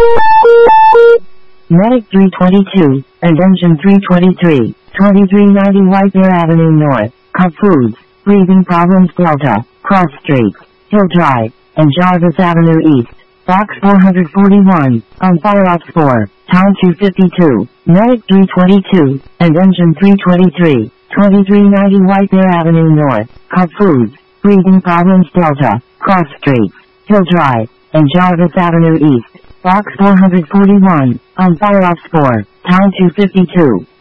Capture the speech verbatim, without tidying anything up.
Medic three twenty-two, and Engine three twenty-three, twenty-three ninety White Bear Avenue North, Cub Foods, Breathing Problems Delta, Cross Street, Hill Drive, and Jarvis Avenue East, Box four forty-one, on Fire Ops four, Town two fifty-two, Medic three twenty-two, and Engine three twenty-three, twenty-three ninety White Bear Avenue North, Cub Foods, Breathing Problems Delta, Cross Street, Hill Drive, and Jarvis Avenue East, Box four forty-one, on Fire Ops four, Town two fifty-two.